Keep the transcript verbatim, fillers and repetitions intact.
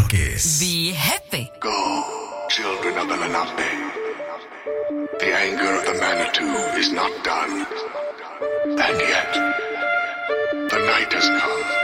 Kiss. Be happy. Go, children of the Lenape. The anger of the Manitou is not done. And yet, the night has come.